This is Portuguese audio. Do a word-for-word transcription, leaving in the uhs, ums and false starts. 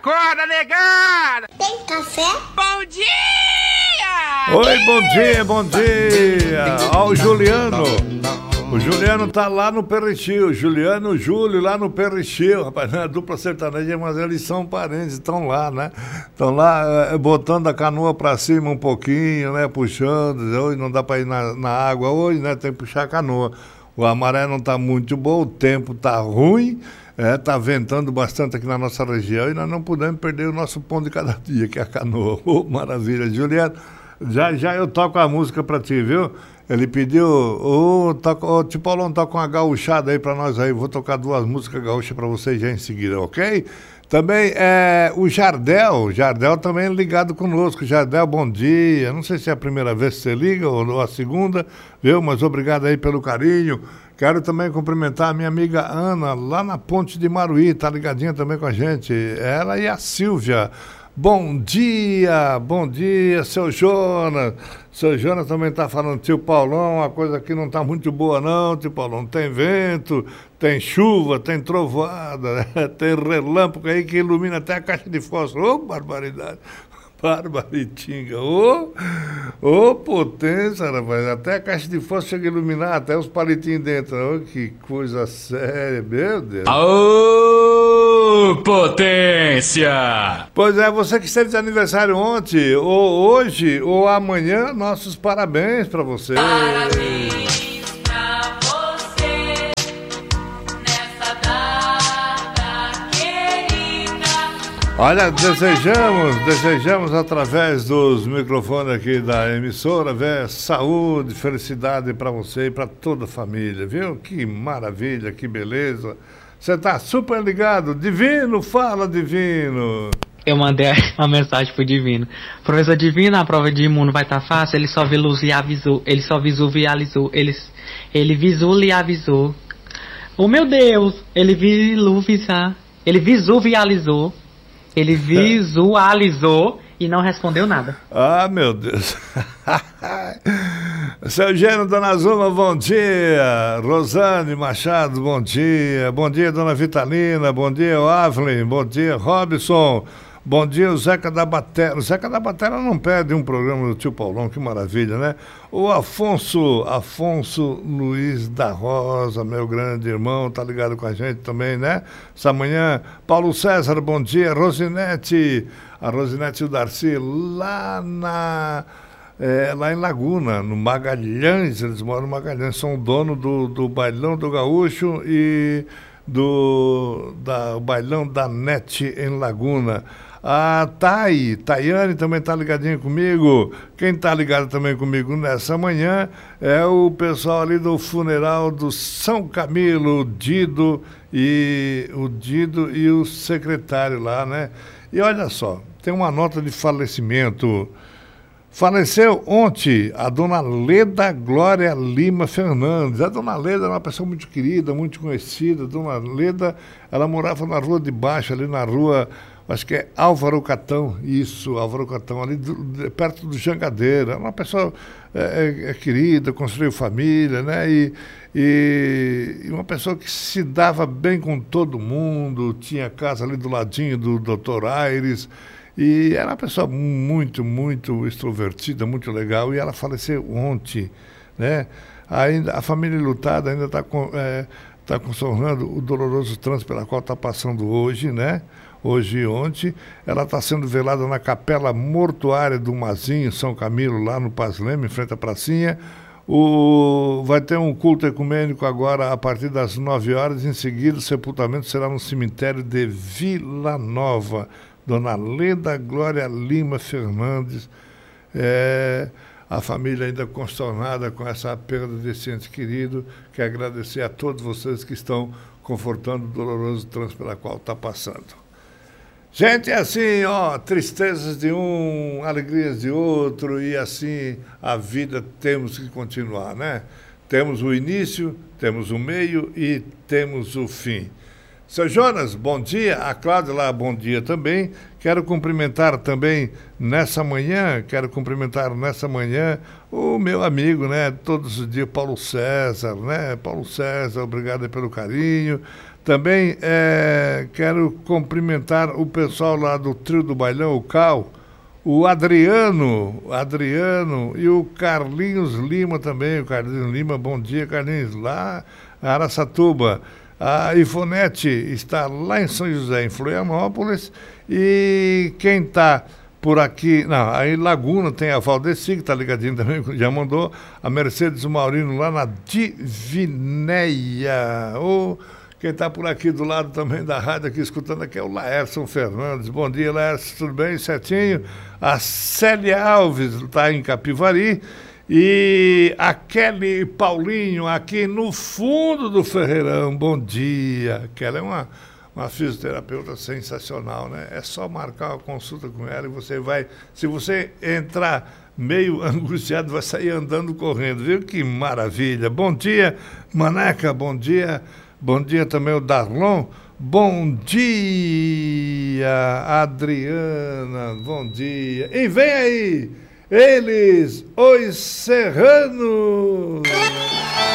Acorda, negada! Tem café? Bom dia! Oi, bom dia, bom dia! Ó, o Juliano. O Juliano tá lá no Perrichil. Juliano e Júlio lá no Perrichil. Rapaz, não é dupla sertaneja, mas eles são parentes, estão lá, né? Estão lá é, botando a canoa pra cima um pouquinho, né? Puxando. Hoje não dá pra ir na, na água hoje, né? Tem que puxar a canoa. O a maré não tá muito bom, o tempo tá ruim. É, tá ventando bastante aqui na nossa região e nós não podemos perder o nosso pão de cada dia, que é a canoa. Oh, maravilha. Juliano, já, já eu toco a música pra ti, viu? Ele pediu, ô, oh, oh, tipo, Paulão, toca uma gaúchada aí pra nós aí. Vou tocar duas músicas gaúchas pra vocês já em seguida, ok? Também é o Jardel, Jardel também ligado conosco. Jardel, bom dia. Não sei se é a primeira vez que você liga ou a segunda, viu? Mas obrigado aí pelo carinho. Quero também cumprimentar a minha amiga Ana, lá na Ponte de Maruí, tá ligadinha também com a gente. Ela e a Silvia. Bom dia, bom dia, seu Jonas. Seu Jonas também está falando, tio Paulão, a coisa aqui não está muito boa não, tio Paulão. Tem vento, tem chuva, tem trovoada, né? Tem relâmpago aí que ilumina até a caixa de fósforo. Ô, barbaridade. Barbaritinga, ô, ô potência, rapaz, até a caixa de fósforo chega a iluminar, até os palitinhos dentro, ô, que coisa séria, meu Deus. Ô, potência! Pois é, você que esteve de aniversário ontem, ou hoje, ou amanhã, nossos parabéns pra você. Parabéns. Olha, desejamos, desejamos através dos microfones aqui da emissora, ver saúde, felicidade para você e para toda a família, viu? Que maravilha, que beleza. Você tá super ligado. Divino, fala, Divino. Eu mandei uma mensagem pro Divino. Professor Divino, a prova de imuno vai estar tá fácil, ele só visualizou, ele só visualizou, ele, ele visualizou. Oh meu Deus, ele visualizou, ele visualizou. Ele visualizou e não respondeu nada. Ah, meu Deus. Seu Gênio, Dona Zuma, bom dia. Rosane Machado, bom dia. Bom dia, Dona Vitalina. Bom dia, Avelin. Bom dia, Robson. Bom dia, o Zeca da Batera. O Zeca da Batera não perde um programa do tio Paulão, que maravilha, né? O Afonso, Afonso Luiz da Rosa, meu grande irmão, tá ligado com a gente também, né? Essa manhã, Paulo César, bom dia. Rosinete, a Rosinete e o Darcy, lá na... É, lá em Laguna, no Magalhães, eles moram no Magalhães, são dono do, do Bailão do Gaúcho e do da, o Bailão da Net em Laguna. A Thay, Tayane também está ligadinha comigo. Quem está ligado também comigo nessa manhã é o pessoal ali do funeral do São Camilo, o Dido e o Dido e o secretário lá, né? E olha só, tem uma nota de falecimento. Faleceu ontem a dona Leda Glória Lima Fernandes. A dona Leda era uma pessoa muito querida, muito conhecida. A dona Leda, ela morava na rua de baixo, ali na rua, acho que é Álvaro Catão, isso, Álvaro Catão, ali do, de, perto do Jangadeira. Uma pessoa é, é, querida, construiu família, né? E, e, e uma pessoa que se dava bem com todo mundo, tinha casa ali do ladinho do doutor Aires. E era uma pessoa muito, muito extrovertida, muito legal, e ela faleceu ontem, né? Ainda, a família lutada ainda está é, tá consolando o doloroso trânsito pela qual está passando hoje, né? Hoje e ontem. Ela está sendo velada na capela mortuária do Mazinho, São Camilo, lá no Paz Leme, em frente à pracinha. O, vai ter um culto ecumênico agora a partir das nove horas, em seguida o sepultamento será no cemitério de Vila Nova. Dona Leda Glória Lima Fernandes, é, a família ainda consternada com essa perda desse ente querido. Quero agradecer a todos vocês que estão confortando o doloroso trânsito pela qual está passando. Gente, é assim, ó, tristezas de um, alegrias de outro, e assim a vida temos que continuar, né? Temos o início, temos o meio e temos o fim. Seu Jonas, bom dia. A Cláudia lá, bom dia também. Quero cumprimentar também nessa manhã, quero cumprimentar nessa manhã o meu amigo, né? Todos os dias, Paulo César, né? Paulo César, obrigado pelo carinho. Também é, quero cumprimentar o pessoal lá do Trio do Bailão, o Cal, o Adriano, Adriano e o Carlinhos Lima também. O Carlinhos Lima, bom dia, Carlinhos, lá em Araçatuba. A Ifonete está lá em São José, em Florianópolis. E quem está por aqui, não, aí Laguna tem a Valdeci, que está ligadinho também, já mandou. A Mercedes Maurino lá na Divinéia. O Quem está por aqui do lado também da rádio, aqui escutando aqui, é o Laércio Fernandes. Bom dia, Laércio, tudo bem? Certinho? A Célia Alves está em Capivari. E a Kelly Paulinho, aqui no fundo do Ferreirão. Bom dia. Kelly é uma, uma fisioterapeuta sensacional, né? É só marcar uma consulta com ela e você vai... Se você entrar meio angustiado, vai sair andando, correndo, viu? Que maravilha. Bom dia, Maneca, bom dia. Bom dia também o Darlon. Bom dia, Adriana. Bom dia. E vem aí, eles, os serranos.